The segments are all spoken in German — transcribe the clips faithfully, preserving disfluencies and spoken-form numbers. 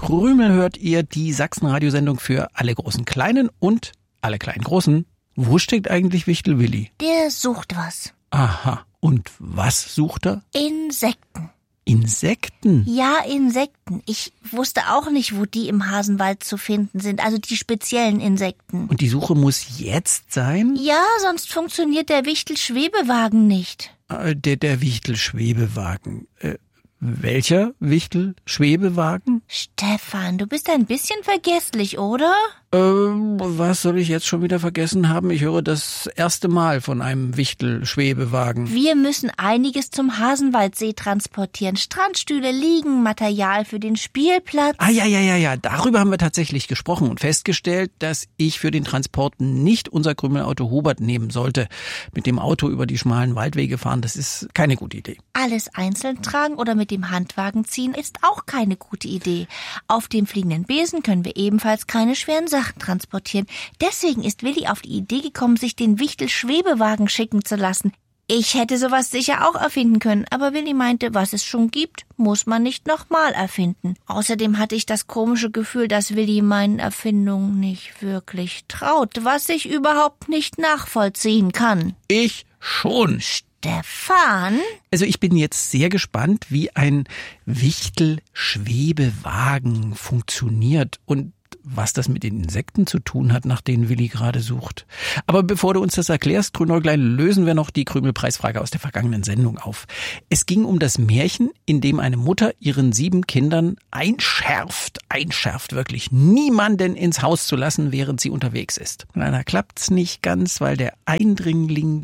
Krümel hört ihr, die Sachsen-Radiosendung für alle großen Kleinen und alle kleinen Großen. Wo steckt eigentlich Wichtel Willi? Der sucht was. Aha. Und was sucht er? Insekten. Insekten? Ja, Insekten. Ich wusste auch nicht, wo die im Hasenwald zu finden sind, also die speziellen Insekten. Und die Suche muss jetzt sein? Ja, sonst funktioniert der Wichtel-Schwebewagen nicht. Äh, der der Wichtel-Schwebewagen. Äh, welcher Wichtel-Schwebewagen? Stefan, du bist ein bisschen vergesslich, oder? Ähm, was soll ich jetzt schon wieder vergessen haben? Ich höre das erste Mal von einem Wichtel-Schwebewagen. Wir müssen einiges zum Hasenwaldsee transportieren. Strandstühle, Liegen, Material für den Spielplatz. Ah, ja, ja, ja, ja. Darüber haben wir tatsächlich gesprochen und festgestellt, dass ich für den Transport nicht unser Krümelauto Hubert nehmen sollte. Mit dem Auto über die schmalen Waldwege fahren, das ist keine gute Idee. Alles einzeln tragen oder mit dem Handwagen ziehen ist auch keine gute Idee. Auf dem fliegenden Besen können wir ebenfalls keine schweren Sachen transportieren. Deswegen ist Willi auf die Idee gekommen, sich den Wichtel-Schwebewagen schicken zu lassen. Ich hätte sowas sicher auch erfinden können, aber Willi meinte, was es schon gibt, muss man nicht nochmal erfinden. Außerdem hatte ich das komische Gefühl, dass Willi meinen Erfindungen nicht wirklich traut, was ich überhaupt nicht nachvollziehen kann. Ich schon. Stefan? Also ich bin jetzt sehr gespannt, wie ein Wichtel-Schwebewagen funktioniert und was das mit den Insekten zu tun hat, nach denen Willi gerade sucht. Aber bevor du uns das erklärst, Grünäuglein, lösen wir noch die Krümelpreisfrage aus der vergangenen Sendung auf. Es ging um das Märchen, in dem eine Mutter ihren sieben Kindern einschärft, einschärft wirklich, niemanden ins Haus zu lassen, während sie unterwegs ist. Leider klappt's nicht ganz, weil der Eindringling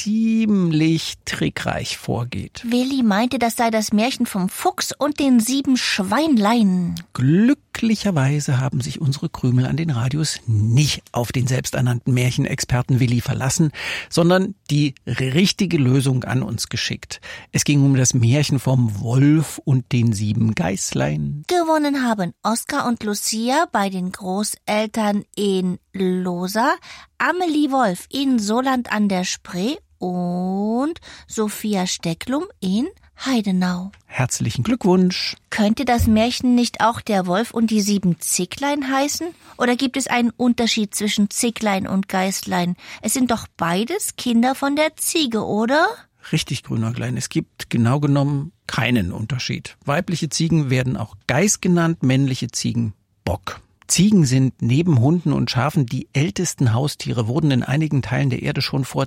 ziemlich trickreich vorgeht. Willi meinte, das sei das Märchen vom Fuchs und den sieben Schweinlein. Glücklicherweise haben sich unsere Krümel an den Radios nicht auf den selbsternannten Märchenexperten Willi verlassen, sondern die richtige Lösung an uns geschickt. Es ging um das Märchen vom Wolf und den sieben Geißlein. Gewonnen haben Oskar und Lucia bei den Großeltern in Losa, Amelie Wolf in Soland an der Spree und Sophia Stecklum in Heidenau. Herzlichen Glückwunsch. Könnte das Märchen nicht auch der Wolf und die sieben Zicklein heißen? Oder gibt es einen Unterschied zwischen Zicklein und Geißlein? Es sind doch beides Kinder von der Ziege, oder? Richtig, Grünäuglein. Es gibt genau genommen keinen Unterschied. Weibliche Ziegen werden auch Geiß genannt, männliche Ziegen Bock. Ziegen sind neben Hunden und Schafen die ältesten Haustiere, wurden in einigen Teilen der Erde schon vor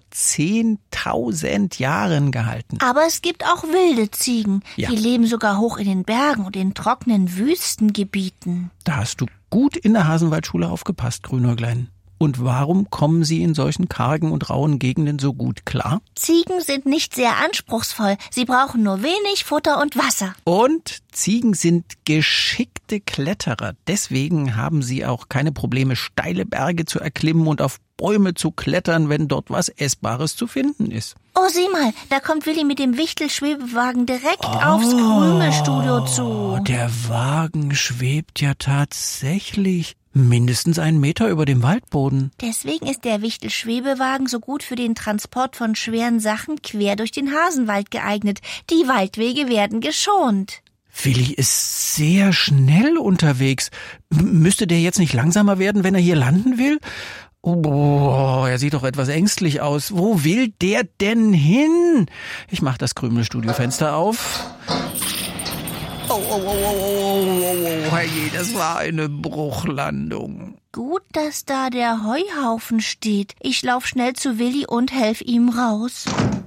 zehntausend Jahren gehalten. Aber es gibt auch wilde Ziegen. Ja. Die leben sogar hoch in den Bergen und in trockenen Wüstengebieten. Da hast du gut in der Hasenwaldschule aufgepasst, Grünäuglein. Und warum kommen sie in solchen kargen und rauen Gegenden so gut klar? Ziegen sind nicht sehr anspruchsvoll. Sie brauchen nur wenig Futter und Wasser. Und Ziegen sind geschickte Kletterer. Deswegen haben sie auch keine Probleme, steile Berge zu erklimmen und auf Bäume zu klettern, wenn dort was Essbares zu finden ist. Oh, sieh mal, da kommt Willi mit dem Wichtel-Schwebewagen direkt oh, aufs Krümelstudio zu. Der Wagen schwebt ja tatsächlich mindestens einen Meter über dem Waldboden. Deswegen ist der Wichtel-Schwebewagen so gut für den Transport von schweren Sachen quer durch den Hasenwald geeignet. Die Waldwege werden geschont. Willi ist sehr schnell unterwegs. M- müsste der jetzt nicht langsamer werden, wenn er hier landen will? Oh, er sieht doch etwas ängstlich aus. Wo will der denn hin? Ich mach das Krümelstudiofenster auf. Oh, oh, oh, oh, oh, oh, oh, herrje, das war eine Bruchlandung. Gut, dass da der Heuhaufen steht. Ich lauf schnell zu Willi und helf ihm raus.